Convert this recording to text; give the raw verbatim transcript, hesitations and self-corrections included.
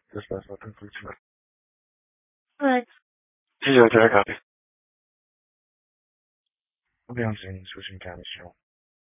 This vessel concludes your. Alright. See you later, copy. I'll be on soon, switching cameras channel.